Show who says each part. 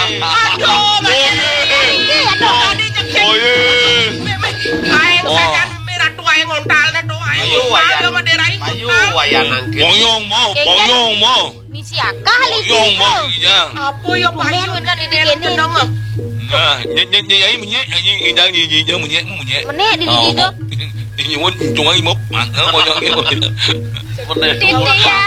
Speaker 1: Aduh, tadi cekik. Aing sakan merah tua yang ngontal dah doa. Ayo
Speaker 2: wayan
Speaker 3: Boyong mau.
Speaker 4: Ni siakah li
Speaker 3: Boyong mau iya.
Speaker 1: Apa ya payu kan ini gendong.
Speaker 3: Nah, nyai menyek anjing indang di menyek.
Speaker 4: Menek di situ.
Speaker 3: Di nyuwun cuma imop. Boyong.
Speaker 4: Titik ya.